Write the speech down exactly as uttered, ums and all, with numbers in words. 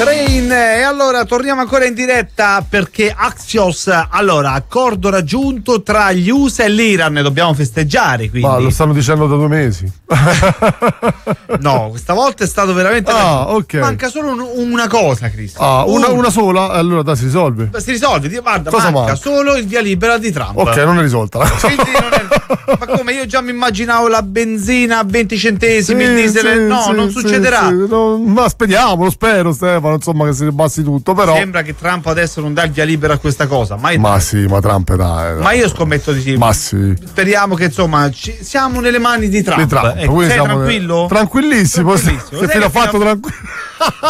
Train. E allora torniamo ancora in diretta perché Axios, allora accordo raggiunto tra gli U S A e l'Iran, dobbiamo festeggiare, quindi. Ma lo stanno dicendo da due mesi. No, questa volta è stato veramente ah, ok. Manca solo un, una cosa, Cristian. Ah, una, una sola? Allora dai, si risolve. Si risolve, guarda, cosa manca, manca? Solo il via libera di Trump. Ok, non è risolta la cosa. Quindi non è... Ma come, io già mi immaginavo la benzina a venti centesimi, sì, il diesel, sì, no, sì, non sì, succederà. Sì, no, ma speriamo, lo spero, Stefano, insomma, che si ribassi tutto, però. Sembra che Trump adesso non dà il via libera a questa cosa, ma, ma sì, ma Trump dai, dai. Ma io scommetto di sì. Ma sì. Speriamo che insomma ci, siamo nelle mani di Trump. Di Trump. Ecco, sei tranquillo? Tranquillissimo, tranquillissimo. che fino ha fatto tranquillo.